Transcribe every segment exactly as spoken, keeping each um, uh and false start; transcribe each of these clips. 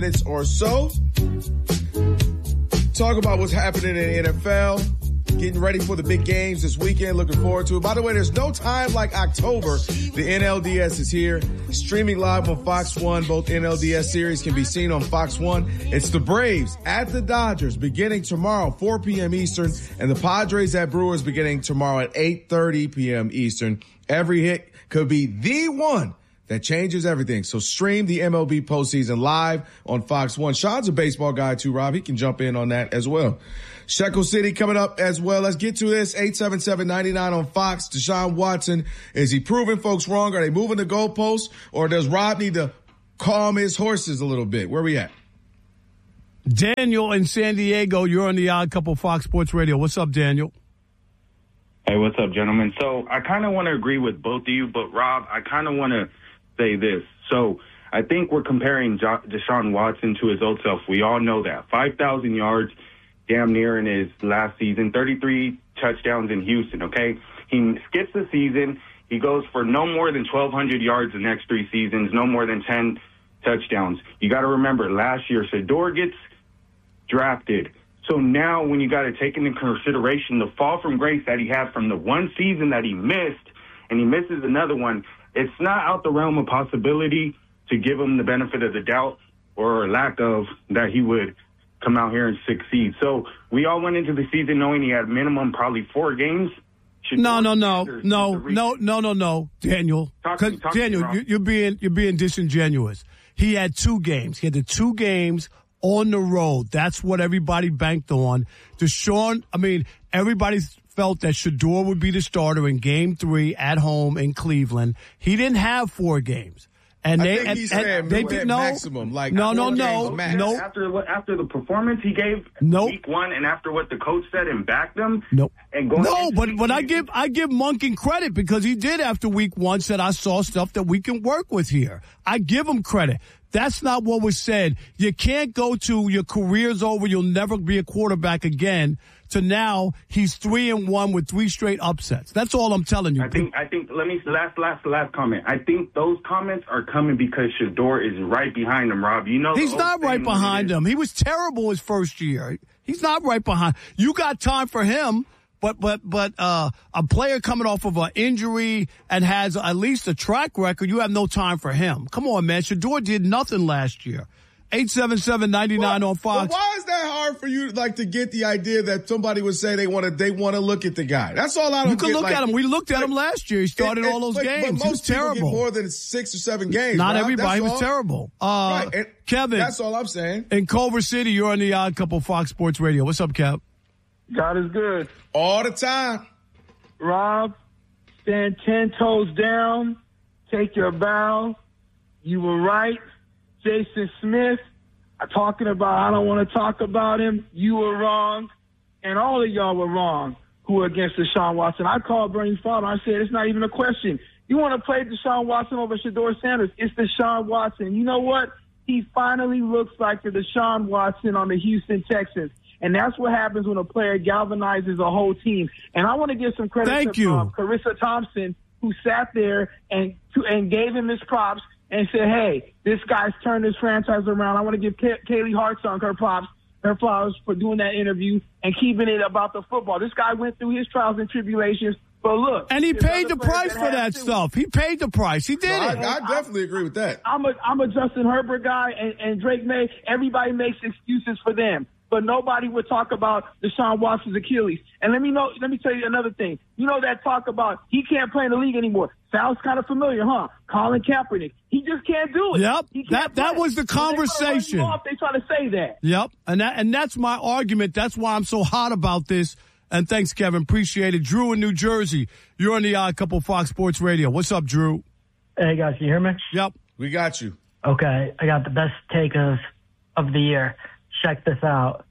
minutes or so. Talk about what's happening in the N F L. Getting ready for the big games this weekend. Looking forward to it. By the way, there's no time like October. The N L D S is here. Streaming live on Fox one. Both N L D S series can be seen on Fox one. It's the Braves at the Dodgers beginning tomorrow, four p.m. Eastern. And the Padres at Brewers beginning tomorrow at eight thirty p.m. Eastern. Every hit could be the one that changes everything. So stream the M L B postseason live on Fox one. Sean's a baseball guy too, Rob. He can jump in on that as well. Shekel City coming up as well. Let's get to this. eight seven seven, nine nine on Fox. Deshaun Watson, is he proving folks wrong? Are they moving the goalposts? Or does Rob need to calm his horses a little bit? Where we at? Daniel in San Diego, you're on the Odd Couple Fox Sports Radio. What's up, Daniel? Hey, what's up, gentlemen? So I kind of want to agree with both of you, but Rob, I kind of want to say this. So I think we're comparing jo- Deshaun Watson to his old self. We all know that. five thousand yards, damn near in his last season, thirty-three touchdowns in Houston, okay? He skips the season. He goes for no more than twelve hundred yards the next three seasons, no more than ten touchdowns. You got to remember, last year, Shedeur gets drafted. So now when you got to take into consideration the fall from grace that he had from the one season that he missed, and he misses another one, it's not out the realm of possibility to give him the benefit of the doubt or lack of that he would come out here and succeed. So we all went into the season knowing he had minimum probably four games. Should no, no, no, no, no, no, no, no, Daniel. Talk to me, talk Daniel, to me, you, you're being you're being disingenuous. He had two games. He had the two games on the road. That's what everybody banked on. Deshaun, I mean, everybody felt that Shedeur would be the starter in Game Three at home in Cleveland. He didn't have four games. And I they, think and, he and said they did no maximum, like no, no, no, max. no. After after the performance he gave Nope. week one, and after what the coach said and backed him, Nope. and going no, into but the but I season- give I give Monken credit because he did after week one said I saw stuff that we can work with here. I give him credit. That's not what was said. You can't go to your career's over, you'll never be a quarterback again, to now he's three and one with three straight upsets. That's all I'm telling you. I think I think let me last last last comment. I think those comments are coming because Shedeur is right behind him, Rob. You know He's not right behind him. He was terrible his first year. He's not right behind. You got time for him. But but but uh, a player coming off of an injury and has at least a track record, you have no time for him. Come on, man. Shedeur did nothing last year. eight seven seven, nine nine on Fox. But why is that hard for you, like, to get the idea that somebody would say they want to they want to look at the guy? That's all I don't You can get. look like, at him. We looked at him last year. He started it- it- all those but, games. But most he was people terrible. get more than six or seven games. Not Rob. everybody. He That's was all. terrible. Uh, Right. And Kevin. That's all I'm saying. In Culver City, you're on the Odd Couple Fox Sports Radio. What's up, Kev? God is good. All the time. Rob, stand ten toes down. Take your bow. You were right. Jason Smith, I'm talking about, I don't want to talk about him. You were wrong. And all of y'all were wrong who were against Deshaun Watson. I called Bernie Fowler. I said, it's not even a question. You want to play Deshaun Watson over Shedeur Sanders? It's Deshaun Watson. You know what? He finally looks like the Deshaun Watson on the Houston Texans. And that's what happens when a player galvanizes a whole team. And I want to give some credit Thank to you. Um, Carissa Thompson, who sat there and to, and gave him his props and said, hey, this guy's turned his franchise around. I want to give Kay- Kaylee Hartzog her props, her flowers for doing that interview and keeping it about the football. This guy went through his trials and tribulations. But look. And he there's paid the other players price for that have too. stuff. He paid the price. He did No, it. I, I definitely agree with that. I'm a I'm a Justin Herbert guy, and, and Drake May. Everybody makes excuses for them, but nobody would talk about Deshaun Watson's Achilles. And let me know. Let me tell you another thing. You know that talk about he can't play in the league anymore. Sounds kind of familiar, huh? Colin Kaepernick. He just can't do it. Yep. He can't That that play. was the When they wanna run you conversation. off, They try to say that. Yep. And that and that's my argument. That's why I'm so hot about this. And thanks, Kevin. Appreciate it. Drew in New Jersey. You're on the Odd Couple Fox Sports Radio. What's up, Drew? Hey, guys, can you hear me? Yep. We got you. Okay, I got the best take of of the year. Check this out.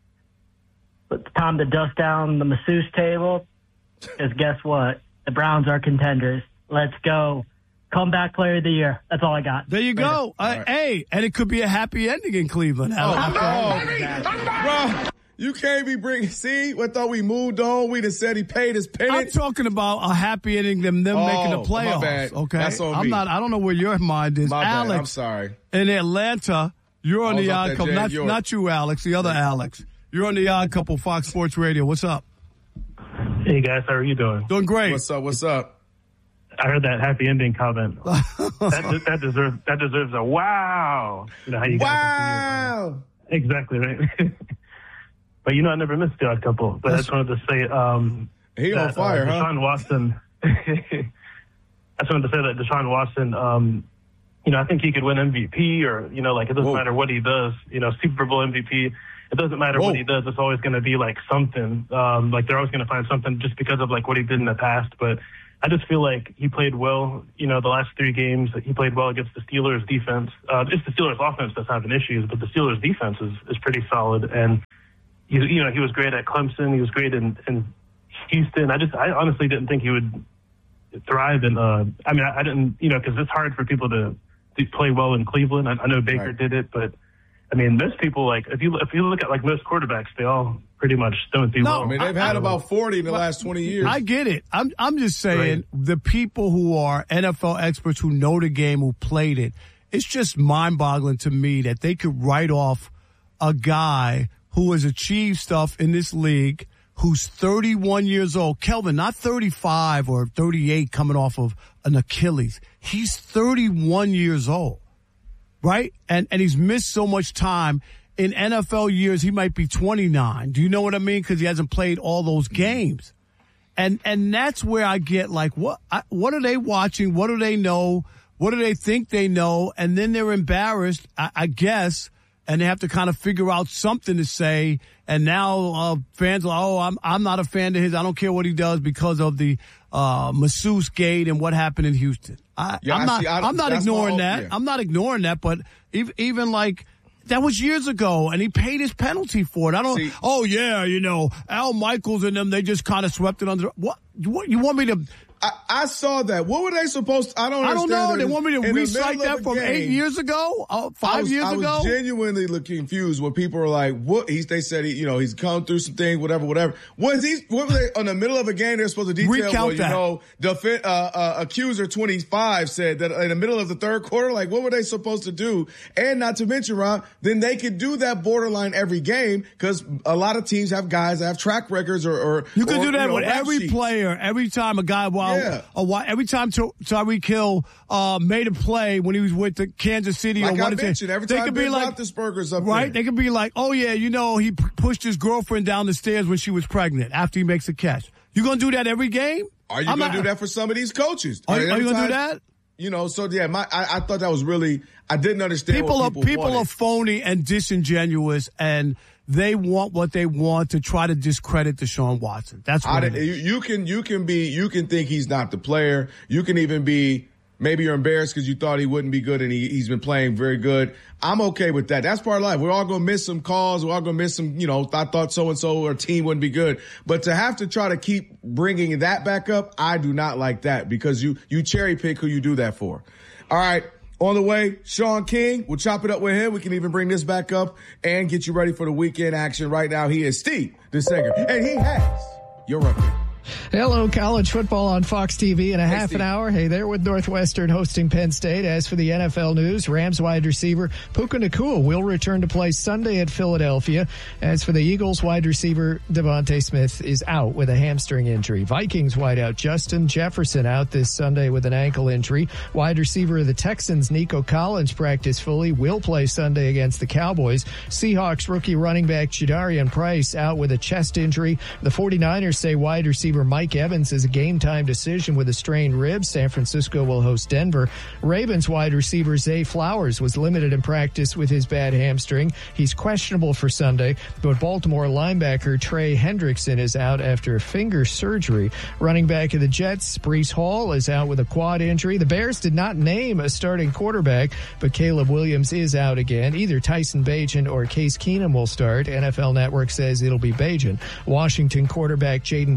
It's time to dust down the masseuse table, because guess what? The Browns are contenders. Let's go. Comeback player of the year. That's all I got. There you Later. go. Uh, right. Hey, and it could be a happy ending in Cleveland. Oh, How- no. Bro, you can't be bringing, see, what thought we moved on? We done said he paid his I'm penance. talking about a happy ending, them them Oh, making the my playoffs. bad. Okay, That's on I'm me. not. I don't know where your mind is, My bad. Alex. I'm sorry. In Atlanta, You're on I was the off Odd that Couple. Jan Not, York. not you, Alex. The other Alex. You're on the Odd Couple, Fox Sports Radio. What's up? Hey, guys. How are you doing? Doing great. What's up? What's up? I heard that happy ending comment. that, that deserves that deserves a wow. You know how you Wow. Exactly right. But you know, I never missed the Odd Couple. But I just wanted to say, um, He that, on fire, uh, huh? Deshaun Watson. I just wanted to say that Deshaun Watson. Um, you know, I think he could win M V P, or you know, like it doesn't Whoa. matter what he does. You know, Super Bowl M V P. It doesn't matter Whoa. what he does. It's always going to be like something. Um, like they're always going to find something just because of like what he did in the past. But I just feel like he played well. You know, the last three games he played well against the Steelers defense. Uh, just the Steelers offense that's having issues, but the Steelers defense is, is pretty solid. And he, you know, he was great at Clemson. He was great in, in Houston. I just, I honestly didn't think he would thrive in. Uh, I mean, I, I didn't, you know, because it's hard for people to, to play well in Cleveland. I, I know Baker Right. did it, but. I mean, most people, like, if you if you look at, like, most quarterbacks, they all pretty much don't do No, well. I mean, they've had about forty in the last twenty years. I get it. I'm I'm just saying Right. the people who are N F L experts who know the game, who played it, it's just mind-boggling to me that they could write off a guy who has achieved stuff in this league who's thirty-one years old. Kelvin, not thirty-five or thirty-eight coming off of an Achilles. He's thirty-one years old. Right? And and he's missed so much time. In N F L years, he might be twenty-nine. Do you know what I mean? Because he hasn't played all those games. And and that's where I get like, what I, what are they watching? What do they know? What do they think they know? And then they're embarrassed, I, I guess, and they have to kind of figure out something to say. And now uh, fans are, oh, I'm I'm not a fan of his. I don't care what he does because of the uh, masseuse gate and what happened in Houston. I, Yeah, I'm I not. see. I- I'm not that's ignoring my- that. yeah. I'm not ignoring that. But even, even like that was years ago, and he paid his penalty for it. I don't. See- oh yeah, you know, Al Michaels and them. They just kind of swept it under. What? What you want me to? I, I saw that. What were they supposed to? I don't I don't understand. know. They In- want me to in the recite middle of that a from game, eight years ago, uh, five I was, years I was ago. genuinely looking confused when people were like, "What?" He's, they said, he, you know, he's come through some things, whatever, whatever. Was he? What were they on the middle of a game? They're supposed to detail. Recount well, you that. know, the uh, uh, accuser twenty-five said that in the middle of the third quarter. Like, what were they supposed to do? And not to mention, Ron, then they could do that borderline every game because a lot of teams have guys that have track records or, or You can or, do that know, with rap every sheets. player. Every time a guy, while Yeah. a while, every time Ty- Tyreek Hill uh, made a play when he was with the Kansas City, Like or I what is it? mentioned, every They time could Ben be like, Roethlisberger's up right? there. They could be like, oh yeah, you know, he p- pushed his girlfriend down the stairs when she was pregnant after he makes a catch. You gonna do that every game? Are you I'm going to not- do that for some of these coaches? Are, you- are you Every gonna do time- that? You know, so yeah, my I, I thought that was really I didn't understand. People what are people people wanted. are phony and disingenuous, and they want what they want to try to discredit Deshaun Watson. That's what I it didn't- is. you, you can you can be you can think he's not the player. You can even be maybe you're embarrassed because you thought he wouldn't be good and he, he's been playing very good. I'm okay with that. That's part of life. We're all going to miss some calls. We're all going to miss some, you know, I thought so-and-so or team wouldn't be good. But to have to try to keep bringing that back up, I do not like that because you, you cherry pick who you do that for. All right. On the way, Sean King. We'll chop it up with him. We can even bring this back up and get you ready for the weekend action. Right now, he is Steve DeSager, and he has your update. Hello, college football on Fox T V in a Hey, half Steve. an hour. Hey there with Northwestern hosting Penn State. As for the N F L news, Rams wide receiver Puka Nacua will return to play Sunday at Philadelphia. As for the Eagles, wide receiver Devontae Smith is out with a hamstring injury. Vikings wideout Justin Jefferson out this Sunday with an ankle injury. Wide receiver of the Texans, Nico Collins, practiced fully, will play Sunday against the Cowboys. Seahawks rookie running back Jadarian Price out with a chest injury. The 49ers say wide receiver Mike Evans is a game-time decision with a strained rib. San Francisco will host Denver. Ravens wide receiver Zay Flowers was limited in practice with his bad hamstring. He's questionable for Sunday, but Baltimore linebacker Trey Hendrickson is out after finger surgery. Running back of the Jets, Breece Hall, is out with a quad injury. The Bears did not name a starting quarterback, but Caleb Williams is out again. Either Tyson Bagent or Case Keenum will start. N F L Network says it'll be Bagent. Washington quarterback Jaden Daniels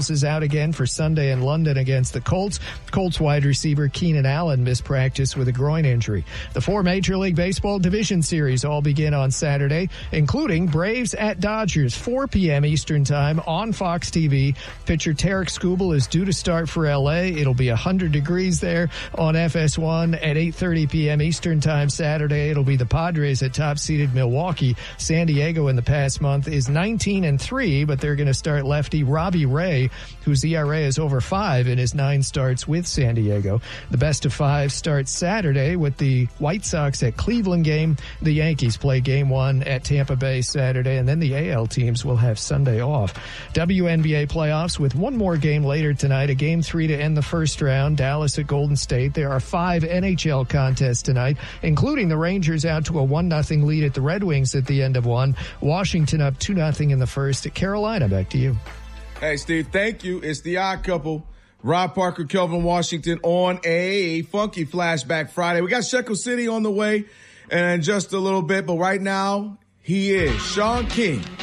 Mills is out again for Sunday in London against the Colts. Colts wide receiver Keenan Allen missed practice with a groin injury. The four Major League Baseball division series all begin on Saturday, including Braves at Dodgers, four p.m. Eastern Time on Fox T V. Pitcher Tarek Skubal is due to start for L A. It'll be one hundred degrees there on F S one at eight thirty p.m. Eastern Time Saturday. It'll be the Padres at top-seeded Milwaukee. San Diego in the past month is nineteen and three, but they're going to start lefty Robbie Ray, whose E R A is over five in his nine starts with San Diego. The best of five starts Saturday with the White Sox at Cleveland game. The Yankees play game one at Tampa Bay Saturday, and then the A L teams will have Sunday off. W N B A playoffs with one more game later tonight, a game three to end the first round, Dallas at Golden State. There are five N H L contests tonight, including the Rangers out to a one nothing lead at the Red Wings at the end of one. Washington up two nothing in the first at Carolina. Back to you. Hey, Steve, thank you. It's the Odd Couple. Rob Parker, Kelvin Washington on a funky Flashback Friday. We got Shekel City on the way in just a little bit, but right now, he is Sean King.